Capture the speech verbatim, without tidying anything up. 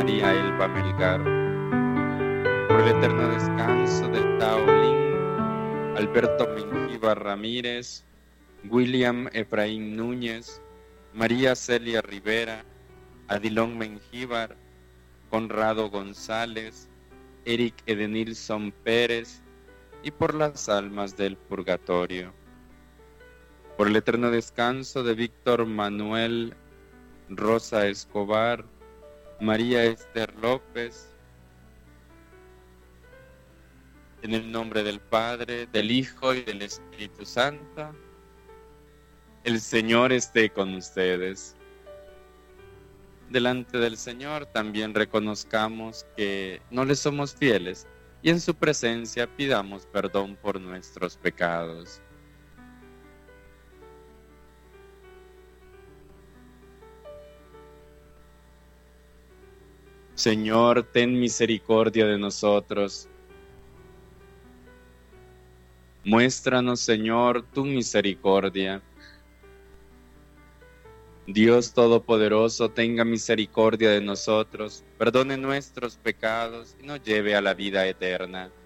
María Elba Melgar, por el eterno descanso de Tao Lin, Alberto Mengíbar Ramírez, William Efraín Núñez, María Celia Rivera, Adilón Mengíbar, Conrado González, Eric Edenilson Pérez, y por las almas del purgatorio. Por el eterno descanso de Víctor Manuel Rosa Escobar, María Esther López, en el nombre del Padre, del Hijo y del Espíritu Santo. El Señor esté con ustedes. Delante del Señor también reconozcamos que no le somos fieles y en su presencia pidamos perdón por nuestros pecados. Señor, ten misericordia de nosotros. Muéstranos, Señor, tu misericordia. Dios Todopoderoso, tenga misericordia de nosotros, perdone nuestros pecados y nos lleve a la vida eterna.